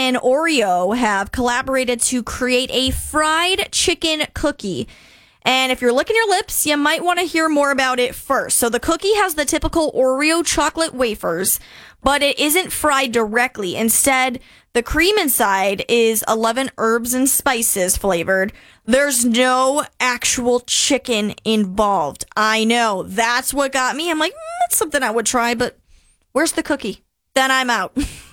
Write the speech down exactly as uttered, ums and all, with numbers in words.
and Oreo have collaborated to create a fried chicken cookie. And if you're licking your lips, you might want to hear more about it first. So the cookie has the typical Oreo chocolate wafers, but it isn't fried directly. Instead, the cream inside is eleven herbs and spices flavored. There's no actual chicken involved. I know, that's what got me. I'm like, mm, that's something I would try, but where's the cookie? Then I'm out.